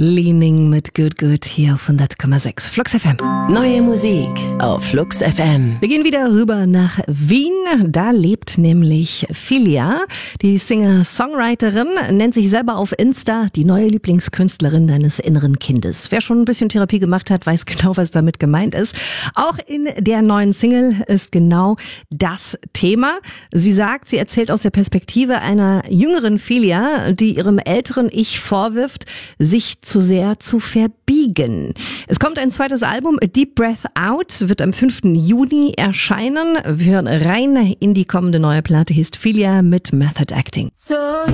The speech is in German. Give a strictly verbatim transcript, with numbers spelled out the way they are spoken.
Leaning mit Good Good hier auf hundert Komma sechs Flux F M. Neue Musik auf Flux F M. Wir gehen wieder rüber nach Wien. Da lebt nämlich Filia, die Singer-Songwriterin, nennt sich selber auf Insta die neue Lieblingskünstlerin deines inneren Kindes. Wer schon ein bisschen Therapie gemacht hat, weiß genau, was damit gemeint ist. Auch in der neuen Single ist genau das Thema. Sie sagt, sie erzählt aus der Perspektive einer jüngeren Filia, die ihrem älteren Ich vorwirft, sich zu sehr zu verbiegen. Es kommt ein zweites Album, A Deep Breath Out, wird am fünften Juni erscheinen. Wir hören rein in die kommende neue Platte, heißt Filia mit Method Acting. So